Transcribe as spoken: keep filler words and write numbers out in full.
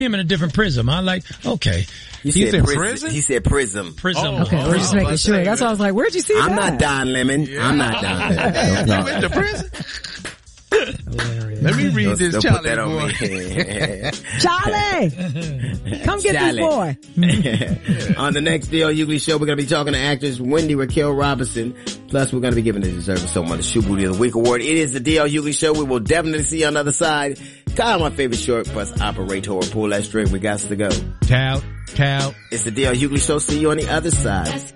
him in a different prism. I like, okay. You he said, said prison? prison? He said prism. Prism. Oh, okay, we're just making sure. That's why I was like, where'd you see I'm that? not Don Lemon. Yeah. I'm not Don Lemon. You went to prison? Let me read Don't, this don't Charlie put that on boy. me. Charlie! Come get Charlie. this boy. On the next D L Hughley show, we're going to be talking to actress Wendy Raquel Robinson. Plus, we're going to be giving the deserving someone the Shoe Booty of the Week award. It is the D L Hughley show. We will definitely see you on the other side. Kyle, my favorite short, plus operator. Pull that string. We got to go. Tout, tout. It's the D L Hughley show. See you on the other side.